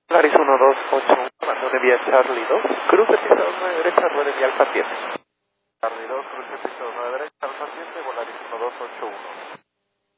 Volaris 1281, mando de vía Charlie 2, cruce piso 9 derecha, rueda de Alfa 7. Charlie 2, cruce piso 9 derecha, Alfa 7, Volaris 1281.